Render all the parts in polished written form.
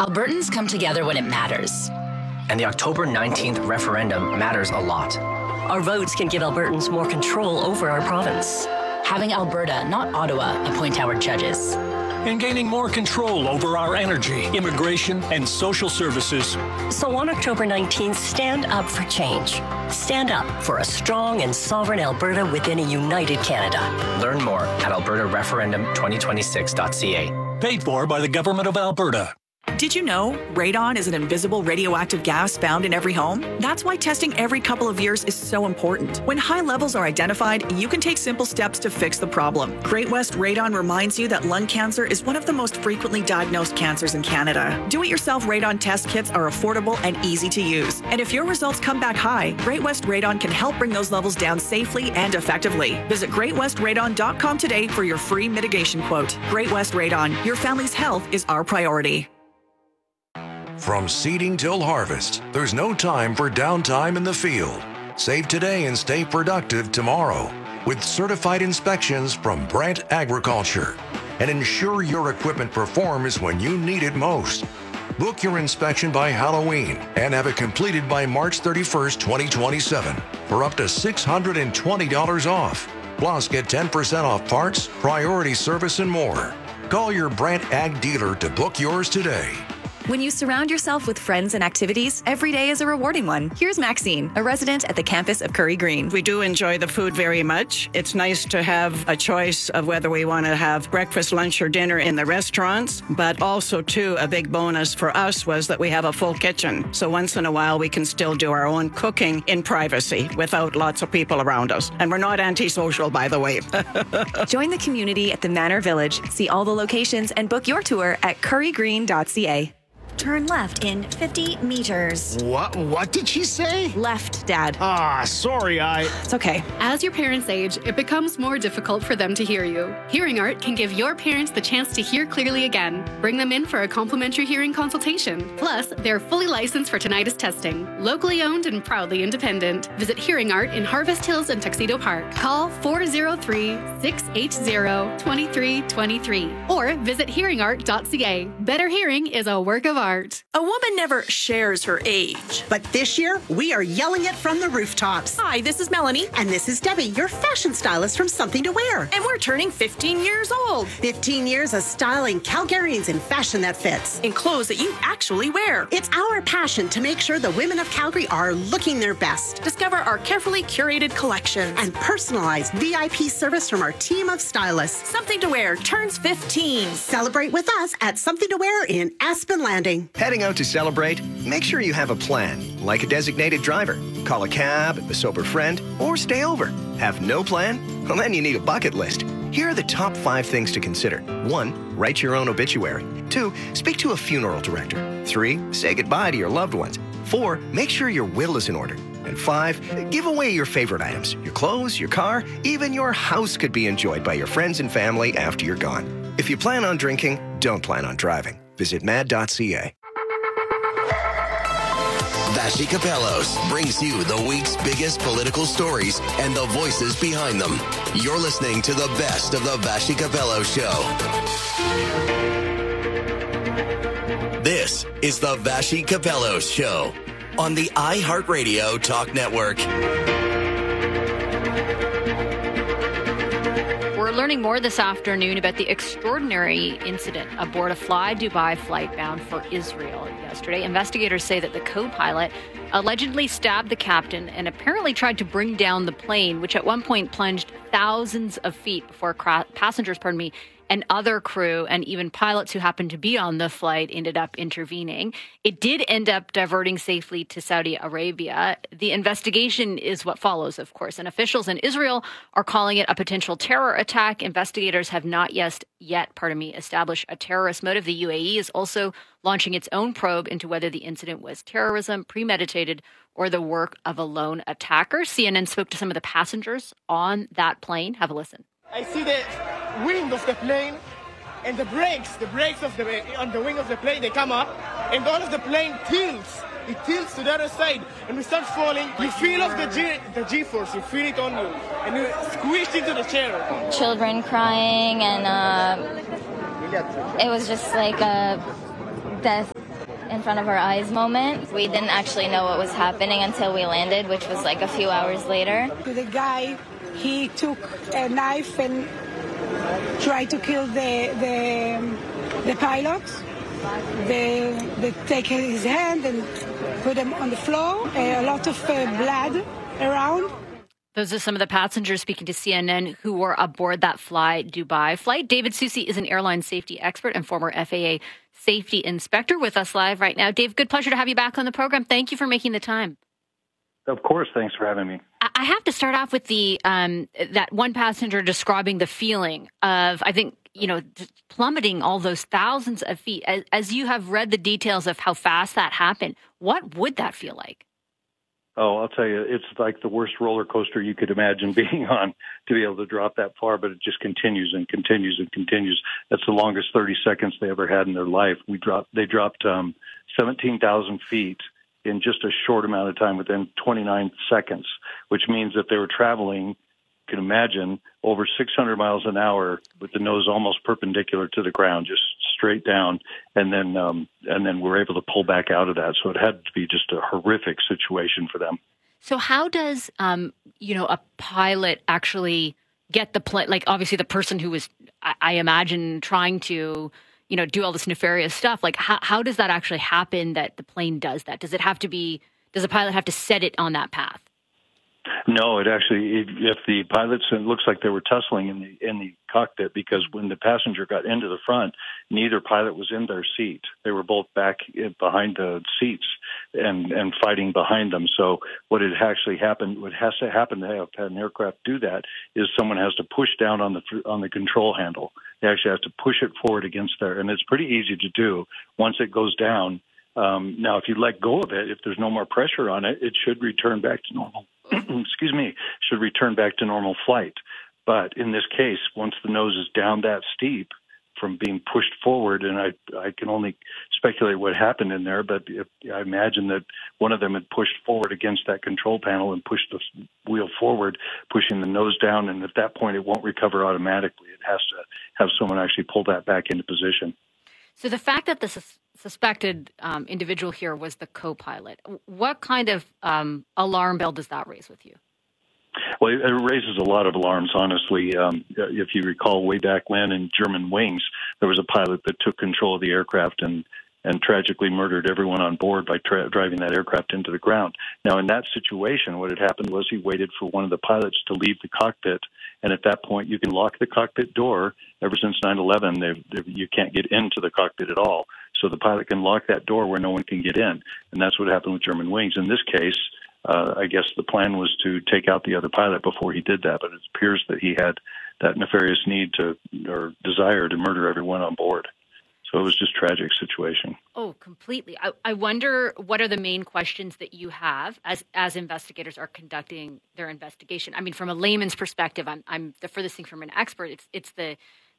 Albertans come together when it matters. And the October 19th referendum matters a lot. Our votes can give Albertans more control over our province. Having Alberta, not Ottawa, appoint our judges. And gaining more control over our energy, immigration, and social services. So on October 19th, stand up for change. Stand up for a strong and sovereign Alberta within a united Canada. Learn more at albertareferendum2026.ca. Paid for by the Government of Alberta. Did you know radon is an invisible radioactive gas found in every home? That's why testing every couple of years is so important. When high levels are identified, you can take simple steps to fix the problem. Great West Radon reminds you that lung cancer is one of the most frequently diagnosed cancers in Canada. Do-it-yourself radon test kits are affordable and easy to use. And if your results come back high, Great West Radon can help bring those levels down safely and effectively. Visit greatwestradon.com today for your free mitigation quote. Great West Radon, your family's health is our priority. From seeding till harvest, there's no time for downtime in the field. Save today and stay productive tomorrow with certified inspections from Brandt Agriculture. And ensure your equipment performs when you need it most. Book your inspection by Halloween and have it completed by March 31st, 2027 for up to $620 off. Plus, get 10% off parts, priority service, and more. Call your Brandt Ag dealer to book yours today. When you surround yourself with friends and activities, every day is a rewarding one. Here's Maxine, a resident at the campus of Curry Green. We do enjoy the food very much. It's nice to have a choice of whether we want to have breakfast, lunch, or dinner in the restaurants, but also, too, a big bonus for us was that we have a full kitchen. So once in a while, we can still do our own cooking in privacy without lots of people around us. And we're not antisocial, by the way. Join the community at the Manor Village. See all the locations and book your tour at currygreen.ca. Turn left in 50 meters. What did she say? Left, Dad. Sorry, It's okay. As your parents age, it becomes more difficult for them to hear you. Hearing Art can give your parents the chance to hear clearly again. Bring them in for a complimentary hearing consultation. Plus, they're fully licensed for tinnitus testing. Locally owned and proudly independent. Visit Hearing Art in Harvest Hills and Tuxedo Park. Call 403-680-2323 or visit hearingart.ca. Better hearing is a work of art. A woman never shares her age. But this year, we are yelling it from the rooftops. Hi, this is Melanie. And this is Debbie, your fashion stylist from Something to Wear. And we're turning 15 years old. 15 years of styling Calgarians in fashion that fits. In clothes that you actually wear. It's our passion to make sure the women of Calgary are looking their best. Discover our carefully curated collections. And personalized VIP service from our team of stylists. Something to Wear turns 15. Celebrate with us at Something to Wear in Aspen Landing. Heading out to celebrate? Make sure you have a plan, like a designated driver. Call a cab, a sober friend, or stay over. Have no plan? Well, then you need a bucket list. Here are the top 5 things to consider. 1, write your own obituary. 2, speak to a funeral director. 3, say goodbye to your loved ones. 4, make sure your will is in order. And 5, give away your favorite items. Your clothes, your car, even your house could be enjoyed by your friends and family after you're gone. If you plan on drinking, don't plan on driving. Visit mad.ca. Vassy Kapelos brings you the week's biggest political stories and the voices behind them. You're listening to the best of the Vassy Kapelos Show. This is the Vassy Kapelos Show on the iHeartRadio Talk Network. We're learning more this afternoon about the extraordinary incident aboard a Fly Dubai flight bound for Israel yesterday. Investigators say that the co-pilot allegedly stabbed the captain and apparently tried to bring down the plane, which at one point plunged thousands of feet before passengers, and other crew and even pilots who happened to be on the flight ended up intervening. It did end up diverting safely to Saudi Arabia. The investigation is what follows, of course, and officials in Israel are calling it a potential terror attack. Investigators have not yet established a terrorist motive. The UAE is also launching its own probe into whether the incident was terrorism, premeditated, or the work of a lone attacker. CNN spoke to some of the passengers on that plane. Have a listen. I see the wing of the plane and the brakes of on the wing of the plane, they come up and all of the plane tilts. It tilts to the other side and we start falling. You feel of the G-force, you feel it on you and you squished into the chair. Children crying and it was just like a death in front of our eyes moment. We didn't actually know what was happening until we landed, which was like a few hours later. The guy, he took a knife and tried to kill the pilot. They take his hand and put him on the floor. A lot of blood around. Those are some of the passengers speaking to CNN who were aboard that Fly Dubai flight. David Susi is an airline safety expert and former FAA safety inspector with us live right now. Dave, good pleasure to have you back on the program. Thank you for making the time. Of course. Thanks for having me. I have to start off with the that one passenger describing the feeling of, I think, plummeting all those thousands of feet. As you have read the details of how fast that happened, what would that feel like? Oh, I'll tell you, it's like the worst roller coaster you could imagine being on to be able to drop that far, but it just continues and continues and continues. That's the longest 30 seconds they ever had in their life. They dropped 17,000 feet in just a short amount of time within 29 seconds, which means that they were traveling, you can imagine, over 600 miles an hour with the nose almost perpendicular to the ground, just straight down, and then we're able to pull back out of that. So it had to be just a horrific situation for them. So how does a pilot actually get the plane? Like, obviously the person who was, I imagine, trying to do all this nefarious stuff. Like, how does that actually happen that the plane does that? Does the pilot have to set it on that path? No, it actually, if the pilots, it looks like they were tussling in the cockpit, because when the passenger got into the front, neither pilot was in their seat. They were both back behind the seats and fighting behind them. So what has to happen to have an aircraft do that is someone has to push down on the control handle. They actually have to push it forward against there, and it's pretty easy to do once it goes down. Now, if you let go of it, if there's no more pressure on it, it should return back to normal. Should return back to normal flight. But in this case, once the nose is down that steep from being pushed forward, and I can only speculate what happened in there, but I imagine that one of them had pushed forward against that control panel and pushed the wheel forward, pushing the nose down, and at that point it won't recover automatically. It has to have someone actually pull that back into position. So the fact that the suspected individual here was the co-pilot, what kind of alarm bell does that raise with you? Well, it raises a lot of alarms, honestly. If you recall, way back when in Germanwings, there was a pilot that took control of the aircraft and tragically murdered everyone on board by driving that aircraft into the ground. Now, in that situation, what had happened was he waited for one of the pilots to leave the cockpit, and at that point, you can lock the cockpit door. Ever since 9/11, you can't get into the cockpit at all. So the pilot can lock that door where no one can get in, and that's what happened with Germanwings. In this case, I guess the plan was to take out the other pilot before he did that, but it appears that he had that nefarious need or desire to murder everyone on board. So it was just a tragic situation. Oh, completely. I wonder, what are the main questions that you have as investigators are conducting their investigation? I mean, from a layman's perspective, I'm the furthest thing from an expert. It's the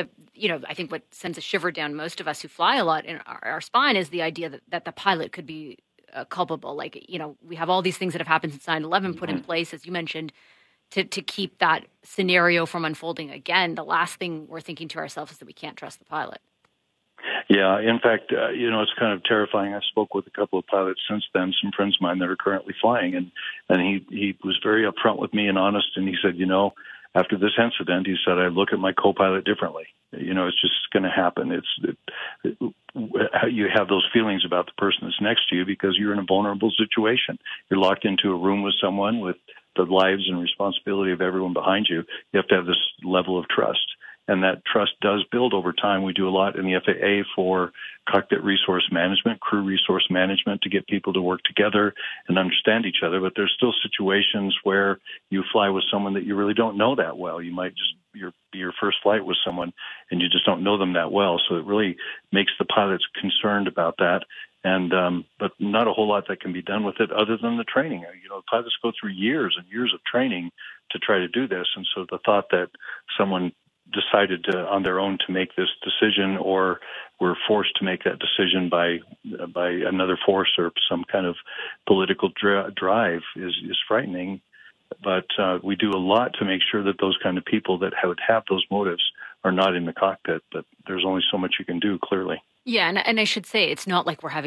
I think what sends a shiver down most of us who fly a lot in our spine is the idea that the pilot could be culpable. Like, we have all these things that have happened since 9/11 put in place, as you mentioned, to keep that scenario from unfolding again. The last thing we're thinking to ourselves is that we can't trust the pilot. Yeah, in fact, it's kind of terrifying. I spoke with a couple of pilots since then, some friends of mine that are currently flying, and he was very upfront with me and honest, and he said, after this incident, he said, I look at my co-pilot differently. It's just going to happen. You have those feelings about the person that's next to you because you're in a vulnerable situation. You're locked into a room with someone with the lives and responsibility of everyone behind you. You have to have this level of trust. And that trust does build over time. We do a lot in the FAA for cockpit resource management, crew resource management, to get people to work together and understand each other. But there's still situations where you fly with someone that you really don't know that well. You might just be your first flight with someone and you just don't know them that well. So it really makes the pilots concerned about that. And but not a whole lot that can be done with it other than the training. Pilots go through years and years of training to try to do this. And so the thought that someone decided on their own to make this decision, or were forced to make that decision by another force or some kind of political drive is frightening. But we do a lot to make sure that those kind of people that would have those motives are not in the cockpit. But there's only so much you can do, clearly. Yeah, and I should say, it's not like we're having